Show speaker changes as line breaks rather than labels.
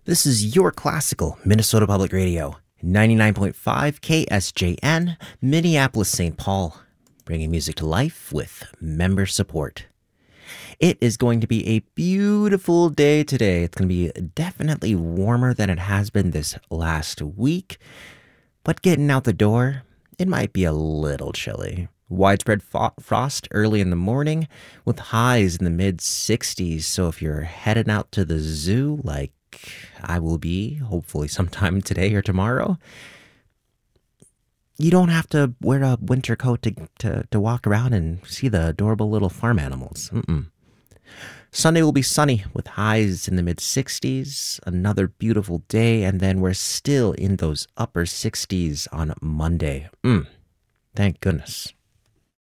This is your classical Minnesota Public Radio, 99.5 KSJN, Minneapolis, St. Paul, bringing music to life with member support. It is going to be a beautiful day today. It's going to be definitely warmer than it has been this last week, but getting out the door, it might be a little chilly. Widespread frost early in the morning with highs in the mid-60s. So if you're heading out to the zoo like I will be, hopefully sometime today or tomorrow, you don't have to wear a winter coat to walk around and see the adorable little farm animals. Sunday will be sunny with highs in the mid-60s. Another beautiful day, and then we're still in those upper 60s on Monday. Thank goodness.